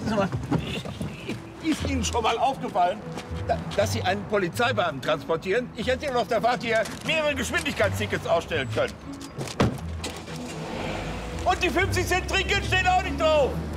Sag mal, ist Ihnen schon mal aufgefallen, dass Sie einen Polizeibeamten transportieren? Ich hätte Ihnen auf der Fahrt hier mehrere Geschwindigkeitstickets ausstellen können. Und die 50 Cent Trinkgeld stehen auch nicht drauf.